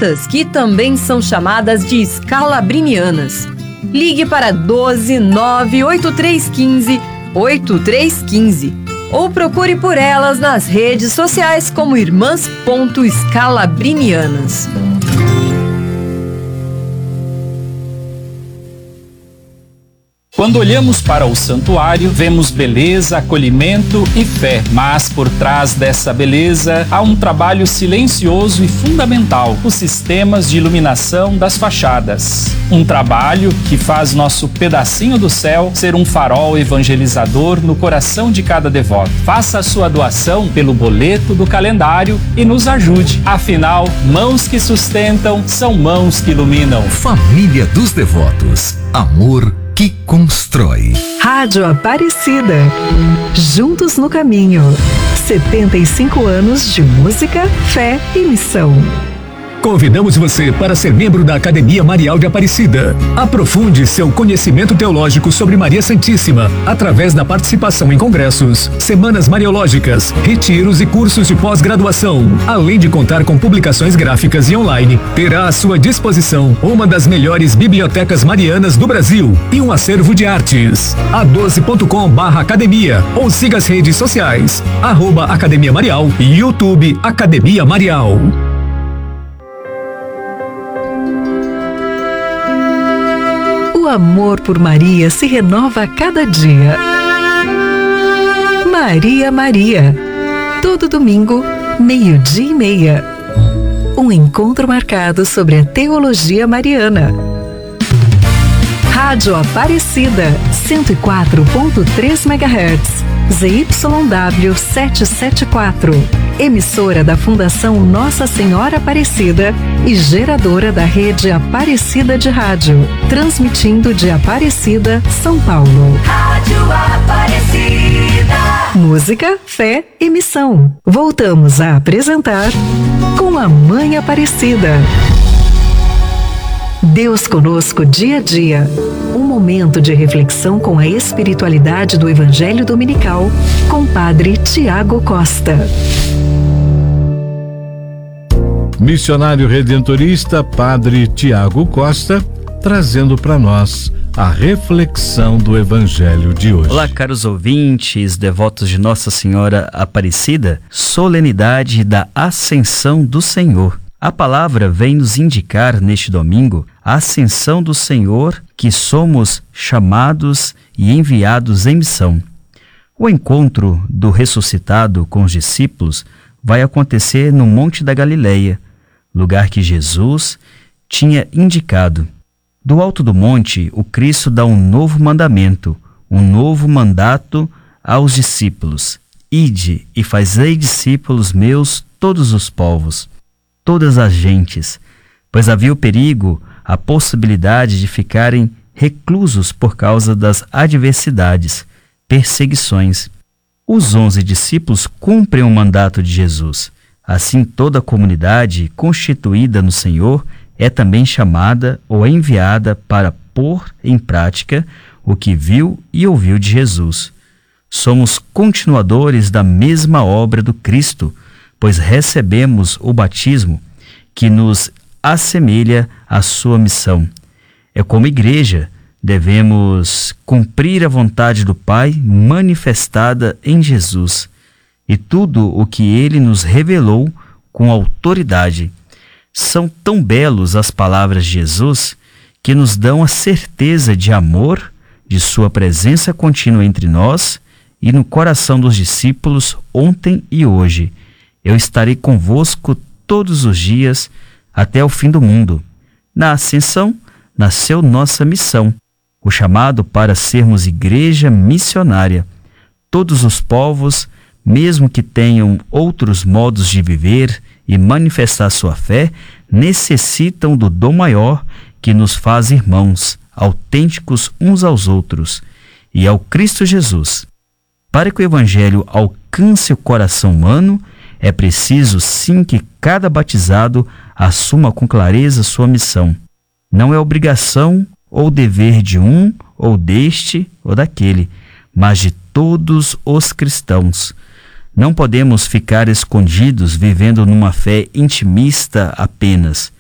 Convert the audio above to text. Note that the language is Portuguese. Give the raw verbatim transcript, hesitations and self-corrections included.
devotas, que também são chamadas de escalabrinianas. Ligue para doze nove oito três um cinco oito três um cinco ou procure por elas nas redes sociais como irmãs.escalabrinianas. Quando olhamos para o santuário, vemos beleza, acolhimento e fé. Mas por trás dessa beleza há um trabalho silencioso e fundamental: os sistemas de iluminação das fachadas. Um trabalho que faz nosso pedacinho do céu ser um farol evangelizador no coração de cada devoto. Faça a sua doação pelo boleto do calendário e nos ajude. Afinal, mãos que sustentam são mãos que iluminam. Família dos Devotos. Amor que constrói. Rádio Aparecida. Juntos no caminho. setenta e cinco anos de música, fé e missão. Convidamos você para ser membro da Academia Marial de Aparecida. Aprofunde seu conhecimento teológico sobre Maria Santíssima através da participação em congressos, semanas mariológicas, retiros e cursos de pós-graduação. Além de contar com publicações gráficas e online, terá à sua disposição uma das melhores bibliotecas marianas do Brasil e um acervo de artes. a doze ponto com barra academia ou siga as redes sociais, arroba Academia Marial e YouTube Academia Marial. O amor por Maria se renova a cada dia. Maria Maria. Todo domingo, meio-dia e meia. Um encontro marcado sobre a teologia mariana. Rádio Aparecida, cento e quatro ponto três megahertz. Z Y W setecentos e setenta e quatro. Emissora da Fundação Nossa Senhora Aparecida e geradora da rede Aparecida de Rádio, transmitindo de Aparecida, São Paulo. Rádio Aparecida. Música, fé e missão. Voltamos a apresentar Com a Mãe Aparecida. Deus conosco dia a dia. Um momento de reflexão com a espiritualidade do Evangelho Dominical, com Padre Tiago Costa. Missionário redentorista Padre Tiago Costa, trazendo para nós a reflexão do Evangelho de hoje. Olá, caros ouvintes, devotos de Nossa Senhora Aparecida, solenidade da Ascensão do Senhor. A palavra vem nos indicar neste domingo a ascensão do Senhor, que somos chamados e enviados em missão. O encontro do ressuscitado com os discípulos vai acontecer no Monte da Galileia, lugar que Jesus tinha indicado. Do alto do monte, o Cristo dá um novo mandamento, um novo mandato aos discípulos: ide e fazei discípulos meus todos os povos, todas as gentes, pois havia o perigo, a possibilidade de ficarem reclusos por causa das adversidades, perseguições. Os onze discípulos cumprem o mandato de Jesus. Assim, toda a comunidade constituída no Senhor é também chamada ou enviada para pôr em prática o que viu e ouviu de Jesus. Somos continuadores da mesma obra do Cristo, pois recebemos o batismo que nos assemelha à sua missão. É como igreja, devemos cumprir a vontade do Pai manifestada em Jesus e tudo o que Ele nos revelou com autoridade. São tão belos as palavras de Jesus que nos dão a certeza de amor, de sua presença contínua entre nós e no coração dos discípulos ontem e hoje. Eu estarei convosco todos os dias até o fim do mundo. Na ascensão nasceu nossa missão, o chamado para sermos igreja missionária. Todos os povos, mesmo que tenham outros modos de viver e manifestar sua fé, necessitam do dom maior que nos faz irmãos, autênticos uns aos outros, e ao Cristo Jesus. Para que o Evangelho alcance o coração humano, é preciso sim que cada batizado assuma com clareza sua missão. Não é obrigação ou dever de um ou deste ou daquele, mas de todos os cristãos. Não podemos ficar escondidos vivendo numa fé intimista apenas.